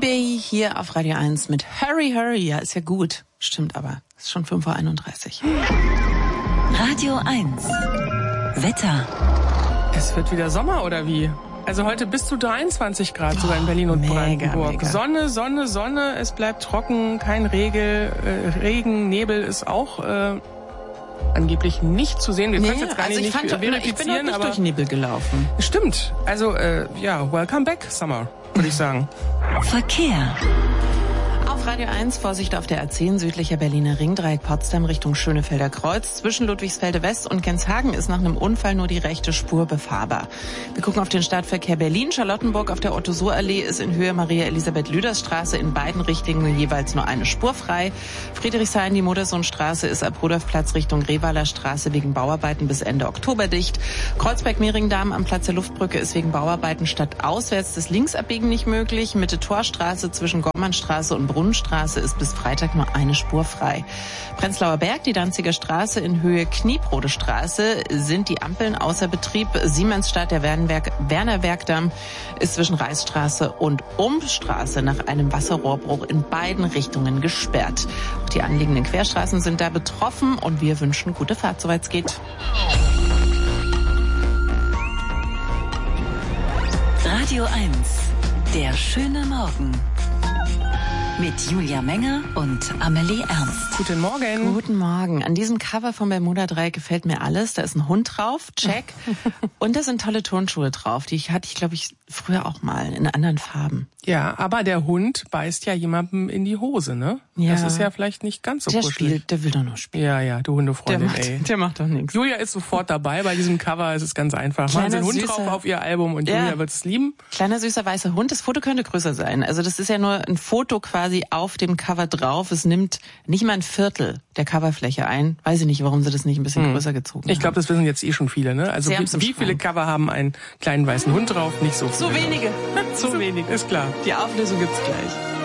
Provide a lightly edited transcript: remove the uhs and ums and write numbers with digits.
Baby hier auf Radio 1 mit Hurry, Hurry. Ja, ist ja gut. Stimmt aber. Ist schon 5:31 Uhr. Radio 1. Wetter. Es wird wieder Sommer, oder wie? Also heute bis zu 23 Grad sogar in Berlin und Brandenburg. Mega. Sonne, Sonne, Sonne. Es bleibt trocken, kein Regen, Nebel ist auch angeblich nicht zu sehen. Wir können es jetzt gar nicht verifizieren, ich bin heute nicht aber durch Nebel gelaufen. Stimmt. Also welcome back, Summer, würde ich sagen. Verkehr. Auf Radio 1 Vorsicht auf der A10 südlicher Berliner Ringdreieck Potsdam Richtung Schönefelder Kreuz. Zwischen Ludwigsfelde West und Genshagen ist nach einem Unfall nur die rechte Spur befahrbar. Wir gucken auf den Stadtverkehr Berlin. Charlottenburg auf der Otto-Suhr-Allee ist in Höhe Maria-Elisabeth-Lüders-Straße in beiden Richtungen jeweils nur eine Spur frei. Friedrichshain, die Modersohnstraße ist ab Rudolfplatz Richtung Revaler Straße wegen Bauarbeiten bis Ende Oktober dicht. Kreuzberg-Mehringdamm am Platz der Luftbrücke ist wegen Bauarbeiten stadtauswärts das Linksabbiegen nicht möglich. Mitte Torstraße zwischen Gommannstraße und Brunnenstraße ist bis Freitag nur eine Spur frei. Prenzlauer Berg, die Danziger Straße in Höhe Kniebrode Straße sind die Ampeln außer Betrieb. Siemensstadt, der Werner Werkdamm ist zwischen Reichsstraße und Umbstraße nach einem Wasserrohrbruch in beiden Richtungen gesperrt. Auch die anliegenden Querstraßen sind da betroffen und wir wünschen gute Fahrt, soweit es geht. Radio 1. Der schöne Morgen. Mit Julia Menger und Amelie Ernst. Guten Morgen. Guten Morgen. An diesem Cover vom Bermuda-Dreieck gefällt mir alles. Da ist ein Hund drauf, check. Und da sind tolle Turnschuhe drauf. Die hatte ich, glaube ich, früher auch mal in anderen Farben. Ja, aber der Hund beißt ja jemandem in die Hose, ne? Ja. Das ist ja vielleicht nicht ganz so kuschelig. Der will doch nur spielen. Ja, du Hundefreundin, Der macht doch nichts. Julia ist sofort dabei bei diesem Cover. Es ist ganz einfach. Machen Sie einen Hund drauf auf ihr Album und Julia wird es lieben. Kleiner, süßer, weißer Hund. Das Foto könnte größer sein. Also das ist ja nur ein Foto quasi auf dem Cover drauf. Es nimmt nicht mal ein Viertel der Coverfläche ein. Weiß ich nicht, warum sie das nicht ein bisschen größer gezogen haben. Ich glaube, das wissen jetzt schon viele, ne? Also wie viele Cover haben einen kleinen weißen Hund drauf? Nicht so viele. So wenige. So wenig, ist klar. Die Auflösung gibt's gleich.